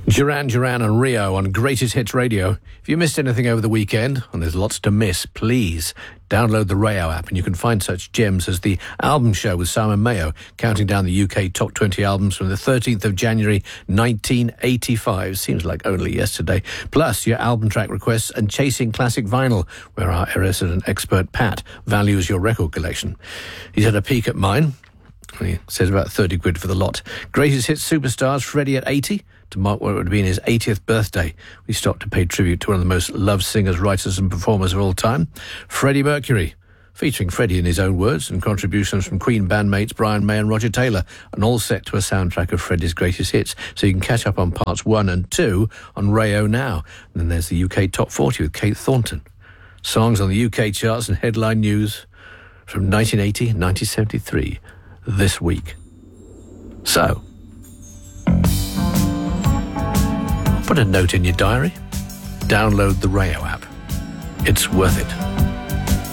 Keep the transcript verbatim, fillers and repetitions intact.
Duran Duran and Rio on Greatest Hits Radio. If you missed anything over the weekend, and there's lots to miss, please download the Rio app and you can find such gems as the album show with Simon Mayo, counting down the U K top twenty albums from the thirteenth of January nineteen eighty-five. Seems like only yesterday. Plus your album track requests and Chasing Classic Vinyl, where our resident expert Pat values your record collection. He's had a peek at mine. He says about thirty quid for the lot. Greatest Hits superstars, Freddie at eighty. To mark what would have been his eightieth birthday, we stopped to pay tribute to one of the most loved singers, writers and performers of all time, Freddie Mercury, featuring Freddie in his own words and contributions from Queen bandmates Brian May and Roger Taylor, and all set to a soundtrack of Freddie's greatest hits. So you can catch up on parts one and two on Rio now. And then there's the U K Top forty with Kate Thornton. Songs on the U K charts and headline news from nineteen eighty and nineteen seventy-three this week. So, put a note in your diary. Download the Rio app. It's worth it.